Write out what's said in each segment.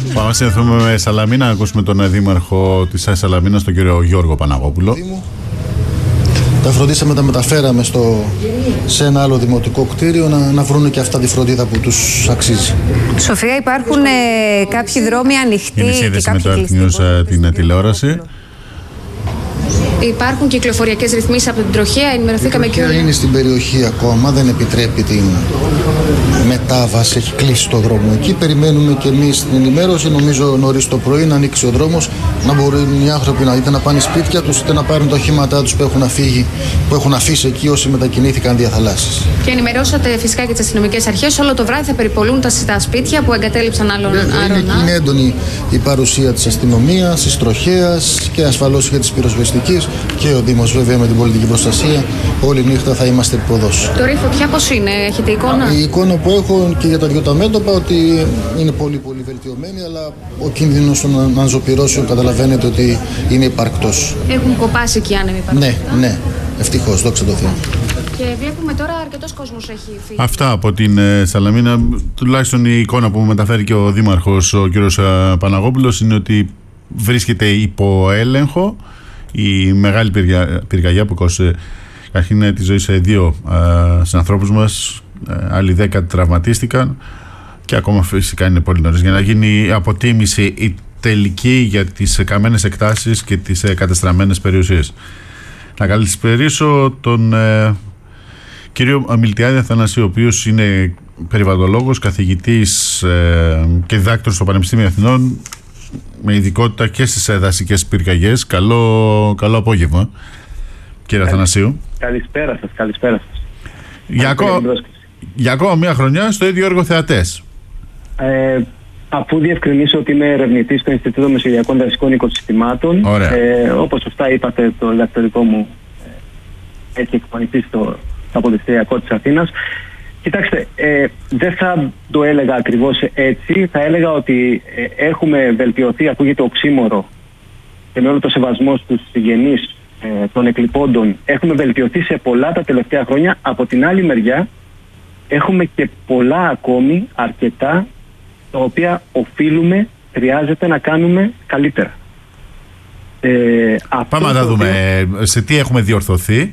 Πάμε συνεχίσουμε με Σαλαμίνα, να ακούσουμε τον δήμαρχο της Σαλαμίνας, τον κύριο Γιώργο Παναγόπουλο. Τα φροντίσαμε, τα μεταφέραμε σε ένα άλλο δημοτικό κτίριο να βρουν και αυτά τη φροντίδα που τους αξίζει. Σοφία, υπάρχουν κάποιοι δρόμοι ανοιχτοί είναι και κάποιοι κλειστοί? Είναι σύνδεση με το την τηλεόραση. Υπάρχουν κυκλοφοριακές ρυθμίσεις από την τροχέα, ενημερωθήκαμε και όλοι. Είναι στην περιοχή ακόμα, δεν επιτρέπει την μετάβαση, έχει κλείσει το δρόμο εκεί. Περιμένουμε και εμείς την ενημέρωση, νομίζω νωρίς το πρωί να ανοίξει ο δρόμος, να μπορούν οι άνθρωποι είτε να πάνε σπίτια τους, είτε να πάρουν τα οχήματά τους που έχουν αφήσει εκεί όσοι μετακινήθηκαν διαθαλάσσης. Και ενημερώσατε φυσικά και τις αστυνομικές αρχές, όλο το βράδυ θα περιπολούν τα σπίτια που εγκατέλειψαν άλλον άρωνα. Είναι έντονη η παρουσία της αστυνομίας, της τροχέας και ασφαλώς και της πυροσβεστικής. Και ο Δήμος βέβαια με την πολιτική προστασία όλη νύχτα θα είμαστε υποδός. Το ρήφο πια πώς είναι, έχετε εικόνα? Η εικόνα που έχω και για τα δυο τα μέτωπα ότι είναι πολύ πολύ βελτιωμένη, αλλά ο κίνδυνος να ζωπυρώσει καταλαβαίνετε ότι είναι υπαρκτός. Έχουν κοπάσει και οι άνεμοι παρόλα. Ναι, ευτυχώς, δόξα τω Θεώ. Και βλέπουμε τώρα αρκετός κόσμος έχει φύγει. Αυτά από την Σαλαμίνα, τουλάχιστον η εικόνα που μεταφέρει και ο Δήμαρχος ο κ. Παναγόπουλος είναι ότι βρίσκεται υπό έλεγχο. Η μεγάλη πυρκαγιά που κόστησε καταρχήν τη ζωή σε 2 συνανθρώπους μας, άλλοι 10 τραυματίστηκαν και ακόμα φυσικά είναι πολύ νωρίς για να γίνει η αποτίμηση η τελική για τις καμένες εκτάσεις και τις κατεστραμμένες περιουσίες. Να καλησπερίσω τον κύριο Μιλτιάδη Αθανασίου, ο οποίος είναι περιβαλλοντολόγος, καθηγητής και διδάκτορος στο Πανεπιστήμιο Αθηνών, με ειδικότητα και στις δασικές πυρκαγιές. Καλό απόγευμα, κύριε Αθανασίου. Καλησπέρα σας. Για ακόμα μια χρονιά στο ίδιο έργο θεατές. Αφού διευκρινίσω ότι είμαι ερευνητής στο Ινστιτούτο Μεσογειακών Δασικών Οικοσυστημάτων, όπως σωστά είπατε, το διδακτορικό μου έχει εκπονηθεί στο Αποδυτηριακό της Αθήνας. Κοιτάξτε, δεν θα το έλεγα ακριβώς έτσι. Θα έλεγα ότι έχουμε βελτιωθεί, ακούγεται οξύμορο και με όλο το σεβασμό στους συγγενείς των εκλειπώντων, έχουμε βελτιωθεί σε πολλά τα τελευταία χρόνια. Από την άλλη μεριά έχουμε και πολλά ακόμη, αρκετά, τα οποία χρειάζεται να κάνουμε καλύτερα. Πάμε να δούμε σε τι έχουμε διορθωθεί.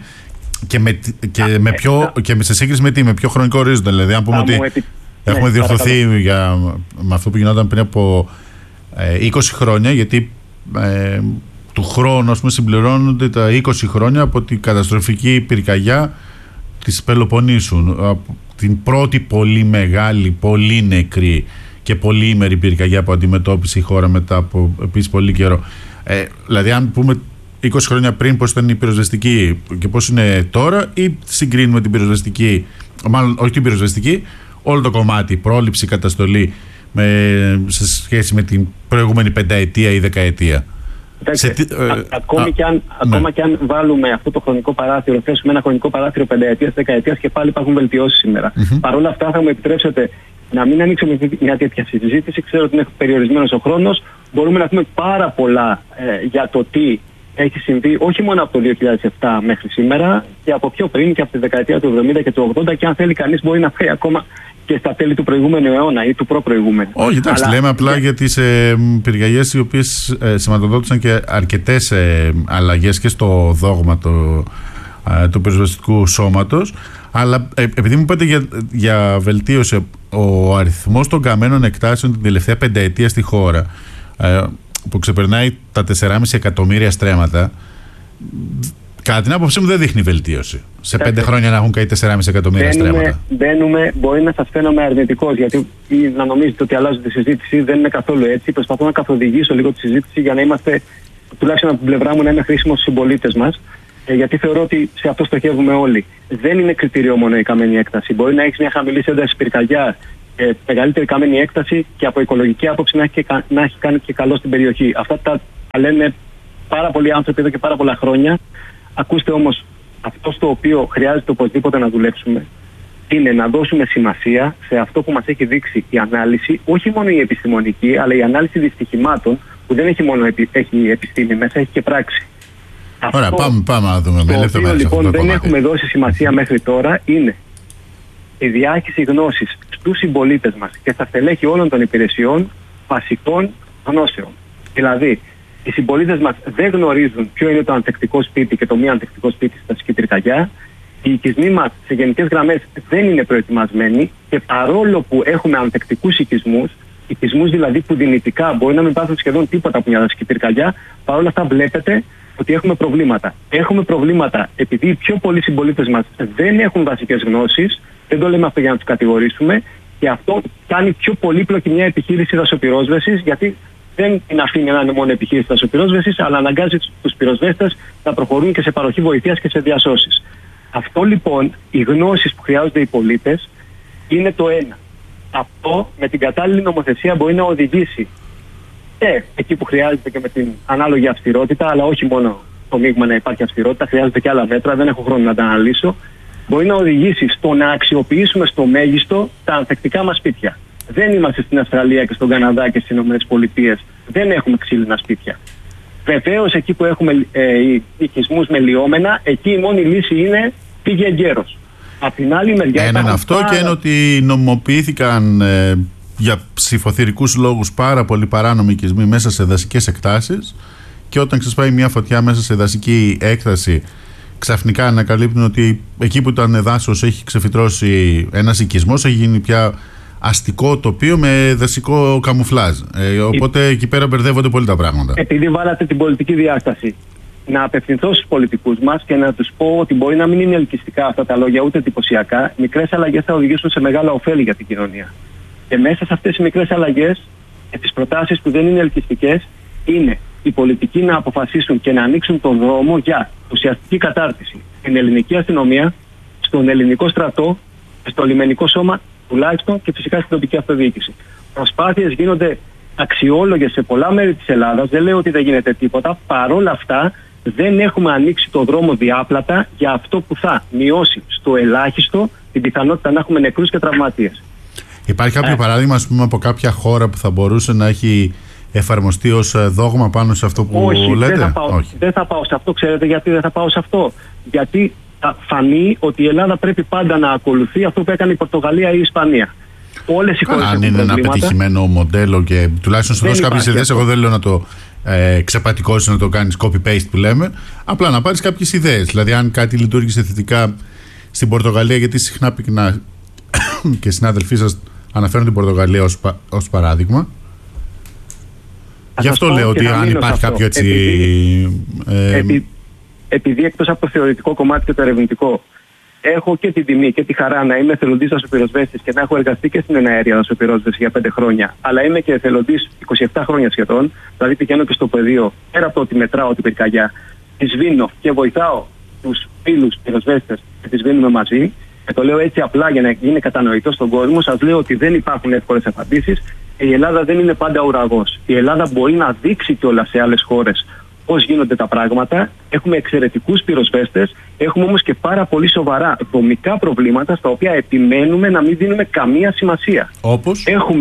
Και σε σύγκριση με ποιο χρονικό ορίζοντα, δηλαδή αν πούμε ότι έχουμε διορθωθεί με αυτό που γινόταν πριν από 20 χρόνια, γιατί του χρόνου συμπληρώνονται τα 20 χρόνια από την καταστροφική πυρκαγιά της Πελοποννήσου, την πρώτη πολύ μεγάλη, πολύ νεκρή και πολύ ήμερη πυρκαγιά που αντιμετώπισε η χώρα μετά από επίσης πολύ καιρό. Δηλαδή αν πούμε 20 χρόνια πριν πώς ήταν η πυροσβεστική και πώς είναι τώρα, ή συγκρίνουμε την πυροσβεστική, μάλλον όχι την πυροσβεστική, όλο το κομμάτι, πρόληψη, καταστολή σε σχέση με την προηγούμενη 5ετία ή 10ετία. Ακόμα και αν βάλουμε αυτό το χρονικό παράθυρο, θέσουμε ένα χρονικό παράθυρο 5ετίας, 10ετίας και πάλι υπάρχουν βελτιώσεις σήμερα. Παρ' όλα αυτά θα μου επιτρέψετε να μην ανοίξουμε μια τέτοια συζήτηση. Ξέρω ότι είναι περιορισμένος ο χρόνος. Μπορούμε να πούμε πάρα πολλά για το τι έχει συμβεί όχι μόνο από το 2007 μέχρι σήμερα και από πιο πριν και από τη δεκαετία του 70 και του 80, και αν θέλει κανείς μπορεί να φέρει ακόμα και στα τέλη του προηγούμενου αιώνα ή του προπροηγούμενου. Όχι, εντάξει, λέμε απλά για τις πυρκαγιές οι οποίες σηματοδότησαν και αρκετές αλλαγές και στο δόγμα του πυροσβεστικού σώματος. Αλλά επειδή μου είπατε για βελτίωση, ο αριθμός των καμένων εκτάσεων την τελευταία 5ετία στη χώρα, που ξεπερνάει τα 4,5 εκατομμύρια στρέμματα, κατά την άποψή μου δεν δείχνει βελτίωση. Σε 5 χρόνια να έχουν καεί 4,5 εκατομμύρια στρέμματα. Μπορεί να σας φαίνομαι αρνητικός, γιατί να νομίζετε ότι αλλάζω τη συζήτηση. Δεν είναι καθόλου έτσι. Προσπαθώ να καθοδηγήσω λίγο τη συζήτηση για να είμαστε, τουλάχιστον από την πλευρά μου, να είμαι χρήσιμο στους συμπολίτες μας. Γιατί θεωρώ ότι σε αυτό στοχεύουμε όλοι. Δεν είναι κριτήριο μόνο η καμένη έκταση. Μπορεί να έχει μια χαμηλή ένταση πυρκαγιά, μεγαλύτερη καμένη έκταση και από οικολογική άποψη να έχει κάνει και καλό στην περιοχή. Αυτά τα λένε πάρα πολλοί άνθρωποι εδώ και πάρα πολλά χρόνια. Ακούστε όμως, αυτό στο οποίο χρειάζεται οπωσδήποτε να δουλέψουμε είναι να δώσουμε σημασία σε αυτό που μας έχει δείξει η ανάλυση, όχι μόνο η επιστημονική, αλλά η ανάλυση δυστυχημάτων, που δεν έχει μόνο έχει επιστήμη μέσα, έχει και πράξη. Ωραία, πάμε να δούμε. Το οποίο λοιπόν δεν έχουμε δώσει σημασία μέχρι τώρα είναι η διάχυση γνώσης στους συμπολίτες μας και στα στελέχη όλων των υπηρεσιών βασικών γνώσεων. Δηλαδή, οι συμπολίτες μας δεν γνωρίζουν ποιο είναι το ανθεκτικό σπίτι και το μη ανθεκτικό σπίτι στα δασική πυρκαγιά. Οι οικισμοί μας σε γενικές γραμμές δεν είναι προετοιμασμένοι και παρόλο που έχουμε ανθεκτικούς οικισμούς δηλαδή που δυνητικά μπορεί να μην πάθουν σχεδόν τίποτα από μια δασική πυρκαγιά, παρόλα αυτά βλέπετε ότι έχουμε προβλήματα. Έχουμε προβλήματα επειδή οι πιο πολλοί συμπολίτες μας δεν έχουν βασικές γνώσεις, δεν το λέμε αυτό για να τους κατηγορήσουμε, και αυτό κάνει πιο πολύπλοκη μια επιχείρηση δασοπυρόσβεσης, γιατί δεν την αφήνει να είναι μόνο επιχείρηση δασοπυρόσβεσης, αλλά αναγκάζει τους πυροσβέστες να προχωρούν και σε παροχή βοηθείας και σε διασώσεις. Αυτό λοιπόν, οι γνώσεις που χρειάζονται οι πολίτες, είναι το ένα. Αυτό με την κατάλληλη νομοθεσία μπορεί να οδηγήσει και εκεί που χρειάζεται και με την ανάλογη αυστηρότητα, αλλά όχι μόνο το μείγμα να υπάρχει αυστηρότητα, χρειάζεται και άλλα μέτρα, δεν έχω χρόνο να τα αναλύσω. Μπορεί να οδηγήσει στο να αξιοποιήσουμε στο μέγιστο τα ανθεκτικά μας σπίτια. Δεν είμαστε στην Αυστραλία και στον Καναδά και στις ΗΠΑ, δεν έχουμε ξύλινα σπίτια. Βεβαίως εκεί που έχουμε οικισμούς με λιώμενα, εκεί η μόνη λύση είναι πήγε εγκαίρος. Απ' την άλλη μεριά. Ένα είναι αυτό και είναι ότι νομιμοποιήθηκαν για ψηφοθυρικούς λόγους πάρα πολλοί παράνομοι οικισμοί μέσα σε δασικές εκτάσεις, και όταν ξεσπάει μια φωτιά μέσα σε δασική έκταση, ξαφνικά ανακαλύπτουν ότι εκεί που ήταν δάσος έχει ξεφυτρώσει ένας οικισμός, έχει γίνει πια αστικό τοπίο με δασικό καμουφλάζ. Οπότε εκεί πέρα μπερδεύονται πολύ τα πράγματα. Επειδή βάλατε την πολιτική διάσταση, να απευθυνθώ στους πολιτικούς μας και να τους πω ότι μπορεί να μην είναι ελκυστικά αυτά τα λόγια, ούτε εντυπωσιακά. Μικρές αλλαγές θα οδηγήσουν σε μεγάλα ωφέλη για την κοινωνία. Και μέσα σε αυτές τις μικρές αλλαγές και τις προτάσεις που δεν είναι ελκυστικές, είναι οι πολιτικοί να αποφασίσουν και να ανοίξουν τον δρόμο για ουσιαστική κατάρτιση στην ελληνική αστυνομία, στον ελληνικό στρατό, στο λιμενικό σώμα τουλάχιστον, και φυσικά στην τοπική αυτοδιοίκηση. Προσπάθειες γίνονται αξιόλογες σε πολλά μέρη της Ελλάδας, δεν λέω ότι δεν γίνεται τίποτα. Παρόλα αυτά, δεν έχουμε ανοίξει το δρόμο διάπλατα για αυτό που θα μειώσει στο ελάχιστο την πιθανότητα να έχουμε νεκρούς και τραυματίες. Υπάρχει κάποιο παράδειγμα, ας πούμε, από κάποια χώρα που θα μπορούσε να έχει εφαρμοστεί ως δόγμα πάνω σε αυτό που λέτε? Δεν θα πάω σε αυτό. Ξέρετε γιατί δεν θα πάω σε αυτό? Γιατί θα φανεί ότι η Ελλάδα πρέπει πάντα να ακολουθεί αυτό που έκανε η Πορτογαλία ή η Ισπανία. Όλες οι χώρες αν είναι ένα πετυχημένο μοντέλο και τουλάχιστον σου δώσει κάποιες ιδέες, εγώ δεν λέω να το ξεπατικώσεις, να το κάνεις copy-paste που λέμε, απλά να πάρεις κάποιες ιδέες. Δηλαδή, αν κάτι λειτουργήσε θετικά στην Πορτογαλία, γιατί συχνά πυκνά και οι συνάδελφοί σας αναφέρουν την Πορτογαλία ως παράδειγμα. Γι' αυτό λέω ότι αν υπάρχει κάποιο έτσι. Επειδή εκτός από το θεωρητικό κομμάτι και το ερευνητικό, έχω και την τιμή και τη χαρά να είμαι εθελοντής δασοπυροσβέστης και να έχω εργαστεί και στην εναέρια δασοπυρόσβεση για 5 χρόνια, αλλά είμαι και εθελοντής 27 χρόνια σχεδόν, δηλαδή πηγαίνω και στο πεδίο, πέρα από το ότι μετράω την πυρκαγιά, τη σβήνω και βοηθάω τους φίλους πυροσβέστες και τη σβήνουμε μαζί. Και το λέω έτσι απλά για να γίνει κατανοητό στον κόσμο. Σας λέω ότι δεν υπάρχουν εύκολες απαντήσεις. Η Ελλάδα δεν είναι πάντα ουραγός. Η Ελλάδα μπορεί να δείξει κιόλας σε άλλες χώρες πώς γίνονται τα πράγματα. Έχουμε εξαιρετικούς πυροσβέστες. Έχουμε όμως και πάρα πολύ σοβαρά δομικά προβλήματα στα οποία επιμένουμε να μην δίνουμε καμία σημασία. Όπως?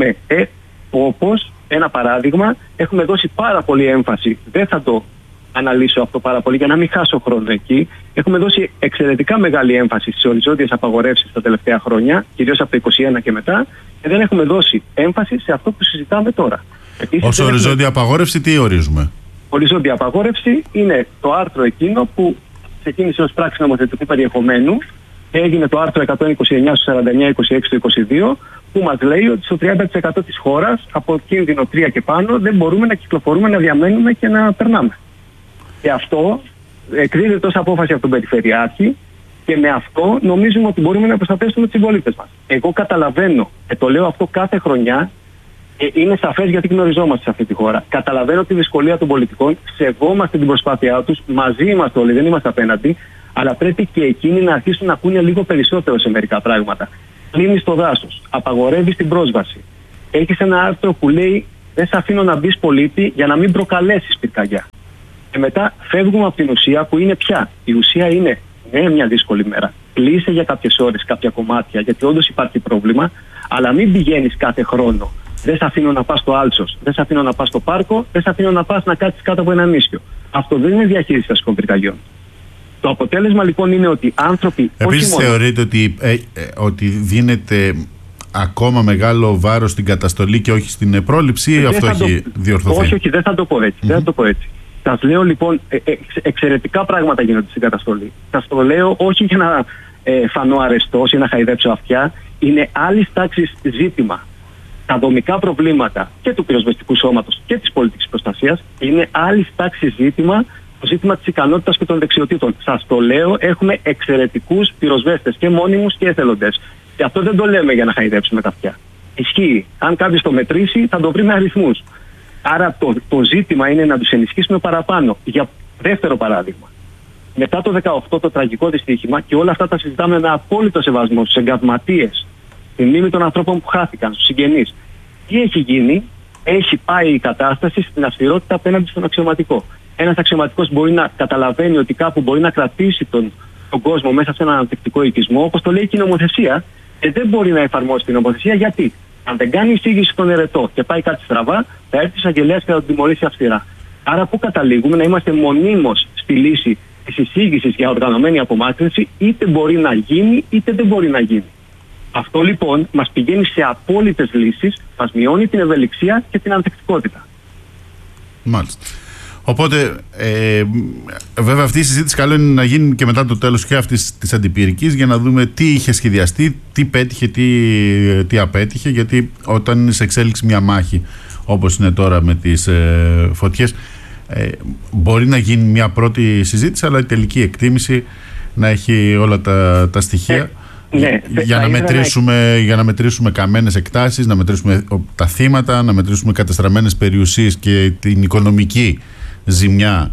Όπως ένα παράδειγμα, έχουμε δώσει πάρα πολύ έμφαση. Δεν θα το αναλύσω αυτό πάρα πολύ για να μην χάσω χρόνο εκεί. Έχουμε δώσει εξαιρετικά μεγάλη έμφαση στις οριζόντιες απαγορεύσεις τα τελευταία χρόνια, κυρίως από το 2021 και μετά, και δεν έχουμε δώσει έμφαση σε αυτό που συζητάμε τώρα. Ως οριζόντια απαγόρευση, τι ορίζουμε? Οριζόντια απαγόρευση είναι το άρθρο εκείνο που ξεκίνησε ως πράξη νομοθετικού περιεχομένου και έγινε το άρθρο 129 στο 49-26 του 22, που μας λέει ότι στο 30% της χώρας από κίνδυνο 3 και πάνω δεν μπορούμε να κυκλοφορούμε, να διαμένουμε και να περνάμε. Και αυτό εκδίδεται ως απόφαση από τον Περιφερειάρχη και με αυτό νομίζουμε ότι μπορούμε να προστατεύσουμε τους συμπολίτες μας. Εγώ καταλαβαίνω, και το λέω αυτό κάθε χρονιά, είναι σαφές γιατί γνωριζόμαστε σε αυτή τη χώρα. Καταλαβαίνω τη δυσκολία των πολιτικών, σεβόμαστε την προσπάθειά τους, μαζί είμαστε όλοι, δεν είμαστε απέναντι, αλλά πρέπει και εκείνοι να αρχίσουν να ακούνε λίγο περισσότερο σε μερικά πράγματα. Κλείνεις το δάσος, απαγορεύεις την πρόσβαση. Έχεις ένα άρθρο που λέει δεν σε αφήνω να μπεις πολίτη για να μην προκαλέσεις πυρκαγιά. Και μετά φεύγουμε από την ουσία που είναι πια. Η ουσία είναι μια δύσκολη μέρα. Κλείσε για κάποιες ώρες κάποια κομμάτια, γιατί όντως υπάρχει πρόβλημα, αλλά μην πηγαίνεις κάθε χρόνο. Δεν σε αφήνω να πας στο Άλσος, δεν σε αφήνω να πας στο πάρκο, δεν σε αφήνω να πας να κάτσεις κάτω από ένα νήσιο. Αυτό δεν είναι διαχείριση αστικών πυρκαγιών. Το αποτέλεσμα λοιπόν είναι ότι άνθρωποι. Επίσης θεωρείτε ότι δίνεται ακόμα μεγάλο βάρος στην καταστολή και όχι στην πρόληψη, ή αυτό έχει διορθωθεί? Όχι, δεν θα το πω έτσι. Δεν θα το πω έτσι. Σας λέω λοιπόν, εξαιρετικά πράγματα γίνονται στην καταστολή. Σας το λέω όχι για να φανώ αρεστός ή να χαϊδέψω αυτιά. Είναι άλλη τάξη ζήτημα. Τα δομικά προβλήματα και του πυροσβεστικού σώματος και της πολιτικής προστασίας είναι άλλη τάξη ζήτημα, το ζήτημα της ικανότητας και των δεξιοτήτων. Σας το λέω, έχουμε εξαιρετικούς πυροσβέστες και μόνιμους και εθελοντές. Και αυτό δεν το λέμε για να χαϊδέψουμε τα αυτιά. Ισχύει. Αν κάποιος το μετρήσει, θα το βρει με αριθμούς. Άρα το ζήτημα είναι να τους ενισχύσουμε παραπάνω. Για δεύτερο παράδειγμα. Μετά το 18 το τραγικό δυστύχημα, και όλα αυτά τα συζητάμε με απόλυτο σεβασμό στους εγκαυματίες, στη μνήμη των ανθρώπων που χάθηκαν, στους συγγενείς. Τι έχει γίνει? Έχει πάει η κατάσταση στην αυστηρότητα απέναντι στον αξιωματικό. Ένας αξιωματικός μπορεί να καταλαβαίνει ότι κάπου μπορεί να κρατήσει τον κόσμο μέσα σε έναν αναπτυκτικό οικισμό, όπως το λέει και η νομοθεσία, και δεν μπορεί να εφαρμόσει την νομοθεσία. Γιατί? Αν δεν κάνει εισήγηση στον ερετό και πάει κάτι στραβά, θα έρθει ο εισαγγελέας και θα τον τιμωρήσει αυστηρά. Άρα, πού καταλήγουμε? Να είμαστε μονίμως στη λύση της εισήγησης για οργανωμένη απομάκρυνση, είτε μπορεί να γίνει είτε δεν μπορεί να γίνει. Αυτό λοιπόν μας πηγαίνει σε απόλυτες λύσεις, μας μειώνει την ευελιξία και την ανθεκτικότητα. Μάλιστα. Οπότε, βέβαια, αυτή η συζήτηση καλό είναι να γίνει και μετά το τέλος και αυτής της αντιπυρικής, για να δούμε τι είχε σχεδιαστεί, τι πέτυχε, τι απέτυχε. Γιατί όταν είναι σε εξέλιξη μια μάχη, όπως είναι τώρα με τις φωτιές, μπορεί να γίνει μια πρώτη συζήτηση, αλλά η τελική εκτίμηση να έχει όλα τα στοιχεία. Ναι, για να μετρήσουμε καμένες εκτάσεις, να μετρήσουμε τα θύματα, να μετρήσουμε κατεστραμμένες περιουσίες και την οικονομική ζημιά.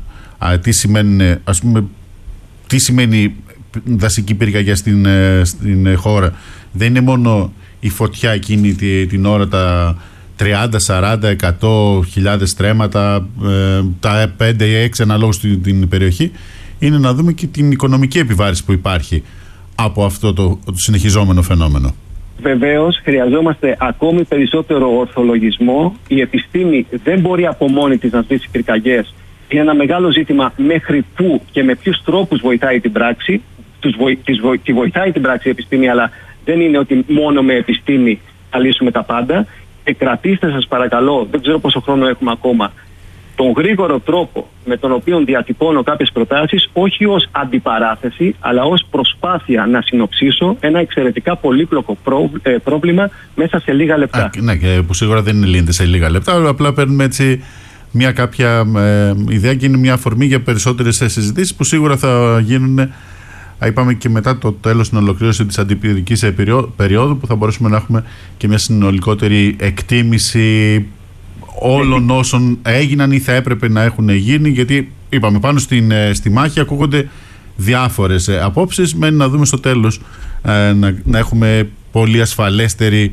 Τι σημαίνει δασική πυρκαγιά στην χώρα? Δεν είναι μόνο η φωτιά εκείνη την ώρα, τα 30, 40, 100 χιλιάδες στρέμματα, τα 5 ή 6 αναλόγως στην περιοχή. Είναι να δούμε και την οικονομική επιβάρηση που υπάρχει από αυτό το συνεχιζόμενο φαινόμενο. Βεβαίως, χρειαζόμαστε ακόμη περισσότερο ορθολογισμό. Η επιστήμη δεν μπορεί από μόνη της να σβήσει πυρκαγιές. Είναι ένα μεγάλο ζήτημα μέχρι πού και με ποιους τρόπους βοηθάει την πράξη. Τη βοηθάει την πράξη η επιστήμη, αλλά δεν είναι ότι μόνο με επιστήμη θα λύσουμε τα πάντα. Κρατήστε, σας παρακαλώ, δεν ξέρω πόσο χρόνο έχουμε ακόμα, τον γρήγορο τρόπο με τον οποίο διατυπώνω κάποιες προτάσεις, όχι ως αντιπαράθεση, αλλά ως προσπάθεια να συνοψίσω ένα εξαιρετικά πολύπλοκο πρόβλημα μέσα σε λίγα λεπτά. Ναι, και που σίγουρα δεν λύνεται σε λίγα λεπτά, απλά παίρνουμε έτσι μια κάποια ιδέα και είναι μια αφορμή για περισσότερες συζητήσεις που σίγουρα θα γίνουν. Είπαμε και μετά το τέλος, την ολοκλήρωση της αντιπυρικής περίοδου, που θα μπορέσουμε να έχουμε και μια συνολικότερη εκτίμηση όλων όσων έγιναν ή θα έπρεπε να έχουν γίνει, γιατί είπαμε πάνω στη μάχη ακούγονται διάφορες απόψεις. Μένει να δούμε στο τέλος να έχουμε πολύ ασφαλέστερη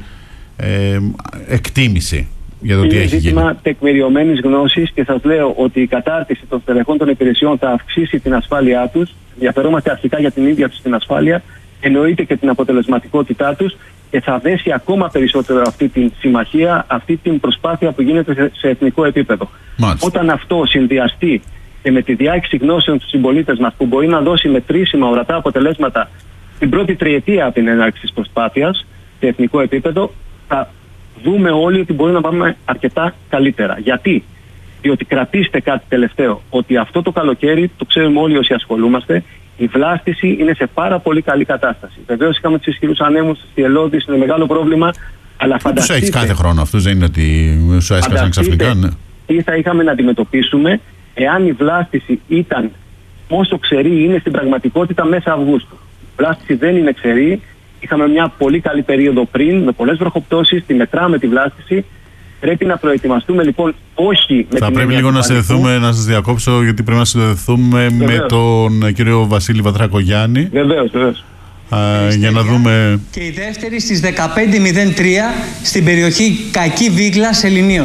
εκτίμηση για το τι έχει γίνει. Είναι ζήτημα τεκμηριωμένης γνώσης, και σας λέω ότι η κατάρτιση των στελεχών των υπηρεσιών θα αυξήσει την ασφάλειά τους. Ενδιαφερόμαστε αρχικά για την ίδια τους την ασφάλεια, εννοείται και την αποτελεσματικότητά τους, και θα δέσει ακόμα περισσότερο αυτή την συμμαχία, αυτή την προσπάθεια που γίνεται σε εθνικό επίπεδο. Μάλιστα. Όταν αυτό συνδυαστεί και με τη διάχυση γνώσεων στους συμπολίτες μας, που μπορεί να δώσει μετρήσιμα ορατά αποτελέσματα την πρώτη τριετία από την έναρξη της προσπάθειας σε εθνικό επίπεδο, θα δούμε όλοι ότι μπορεί να πάμε αρκετά καλύτερα. Γιατί? Διότι κρατήστε κάτι τελευταίο, ότι αυτό το καλοκαίρι, το ξέρουμε όλοι όσοι ασχολούμαστε, η βλάστηση είναι σε πάρα πολύ καλή κατάσταση. Βεβαίως είχαμε τους ισχυρούς ανέμους στη Ελλόδη, είναι μεγάλο πρόβλημα, αλλά φανταστείτε. Τους έχεις κάθε χρόνο αυτούς, δεν είναι ότι σου έσκασαν ξαφνικά. Ναι. Τι θα είχαμε να αντιμετωπίσουμε εάν η βλάστηση ήταν όσο ξερή είναι στην πραγματικότητα μέσα Αυγούστου. Η βλάστηση δεν είναι ξερή. Είχαμε μια πολύ καλή περίοδο πριν, με πολλές βροχοπτώσεις, τη μετράμε τη βλάστηση. Πρέπει να προετοιμαστούμε λοιπόν, όχι με θα πρέπει λίγο να συνδεθούμε, να σας διακόψω, γιατί πρέπει να συνδεθούμε με τον κύριο Βασίλη Βατρακογιάννη. Βεβαίως. Για να δούμε. Και η δεύτερη στις 15.03 στην περιοχή Κακή Βίγλα Σεληνίων.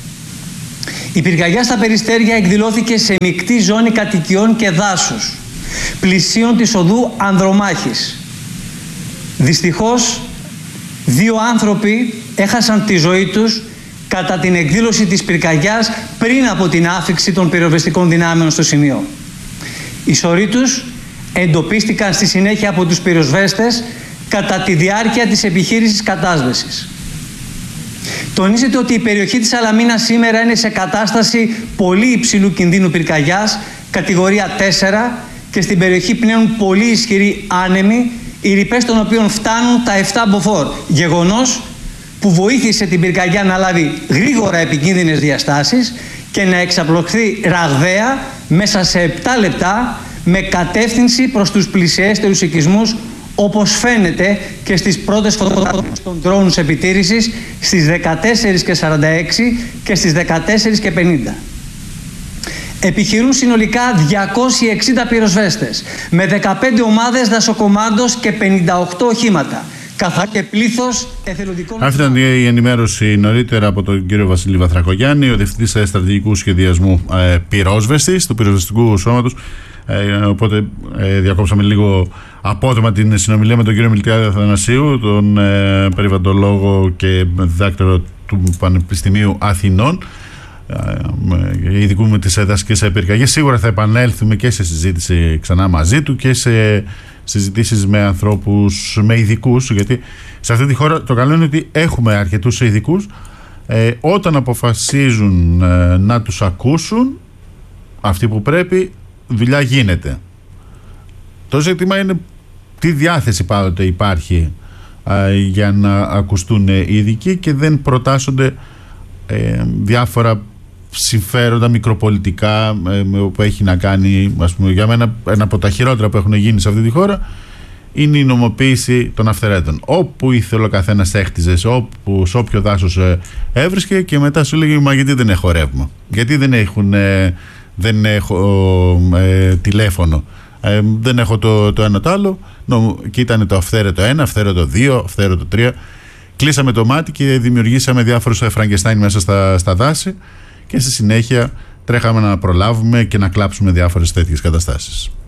Η πυρκαγιά στα Περιστέρια εκδηλώθηκε σε μεικτή ζώνη κατοικιών και δάσους, πλησίων της οδού Ανδρομάχης. Δυστυχώς, 2 άνθρωποι έχασαν τη ζωή τους κατά την εκδήλωση της πυρκαγιάς πριν από την άφιξη των πυροσβεστικών δυνάμεων στο σημείο. Οι σωροί τους εντοπίστηκαν στη συνέχεια από τους πυροσβέστες κατά τη διάρκεια της επιχείρησης κατάσβεσης. Τονίζεται ότι η περιοχή της Σαλαμίνας σήμερα είναι σε κατάσταση πολύ υψηλού κινδύνου πυρκαγιάς, κατηγορία 4, και στην περιοχή πνέουν πολύ ισχυροί άνεμοι, οι ρηπές των οποίων φτάνουν τα 7 μποφόρ. Γεγονός που βοήθησε την πυρκαγιά να λάβει γρήγορα επικίνδυνες διαστάσεις και να εξαπλωθεί ραγδαία μέσα σε 7 λεπτά με κατεύθυνση προς τους πλησιέστερους οικισμούς, όπως φαίνεται και στις πρώτες φωτογραφίες των drones επιτήρησης στις 14:46 και στις 14:50. Επιχειρούν συνολικά 260 πυροσβέστες με 15 ομάδες δασοκομάντος και 58 οχήματα, καθώς και πλήθος εθελοντικών. Αυτή ήταν η ενημέρωση νωρίτερα από τον κύριο Βασίλη Βαθρακογιάννη, ο Διευθυντής Στρατηγικού Σχεδιασμού Πυρόσβεστης του Πυροσβεστικού Σώματος. Οπότε διακόψαμε λίγο απότομα την συνομιλία με τον κύριο Μιλτιάδη Αθανασίου, τον περιβαλλοντολόγο και διδάκτορο του Πανεπιστημίου Αθηνών, ειδικού με τις δασικές πυρκαγιές. Σίγουρα θα επανέλθουμε και σε συζήτηση ξανά μαζί του και σε συζητήσεις με ανθρώπους, με ειδικούς, γιατί σε αυτή τη χώρα το καλό είναι ότι έχουμε αρκετούς ειδικούς. Όταν αποφασίζουν να τους ακούσουν αυτοί που πρέπει, δουλειά γίνεται. Το ζήτημα είναι τι διάθεση πάντοτε υπάρχει για να ακουστούν οι ειδικοί και δεν προτάσσονται διάφορα συμφέροντα μικροπολιτικά που έχει να κάνει, ας πούμε, για μένα ένα από τα χειρότερα που έχουν γίνει σε αυτή τη χώρα είναι η νομοποίηση των αυθαιρέτων. Όπου ήθελε ο καθένας έχτιζε, σε όποιο δάσος έβρισκε, και μετά σου λέγει, μα γιατί δεν έχω ρεύμα, γιατί δεν έχω τηλέφωνο, δεν έχω το ένα το άλλο. Και ήταν το αυθαίρετο 1, αυθαίρετο 2, αυθαίρετο 3. Κλείσαμε το μάτι και δημιουργήσαμε διάφορους Φραγκεστάιν μέσα στα δάση, και στη συνέχεια τρέχαμε να προλάβουμε και να κλάψουμε διάφορες τέτοιες καταστάσεις.